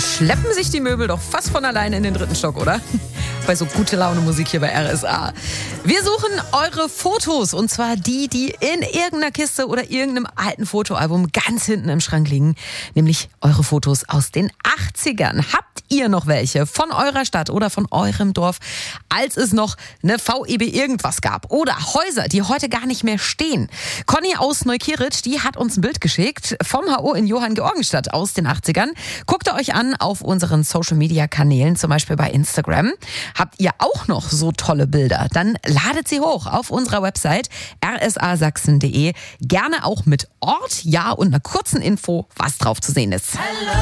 schleppen sich die Möbel doch fast von alleine in den 3. Stock, oder? Bei so gute Laune Musik hier bei RSA. Wir suchen eure Fotos, und zwar die in irgendeiner Kiste oder irgendeinem alten Fotoalbum ganz hinten im Schrank liegen. Nämlich eure Fotos aus den 80ern. Habt ihr noch welche von eurer Stadt oder von eurem Dorf, als es noch eine VEB irgendwas gab? Oder Häuser, die heute gar nicht mehr stehen? Conny aus Neukirch, die hat uns ein Bild geschickt vom HO in Johanngeorgenstadt aus den 80ern. Guckt ihr euch an auf unseren Social-Media-Kanälen, zum Beispiel bei Instagram. Habt ihr auch noch so tolle Bilder? Dann ladet sie hoch auf unserer Website rsasachsen.de. Gerne auch mit Ort, Jahr und einer kurzen Info, was drauf zu sehen ist.